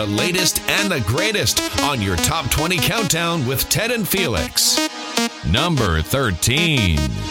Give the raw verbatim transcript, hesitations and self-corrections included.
the latest and the greatest on your Top twenty Countdown with Ted and Felix. Number thirteen.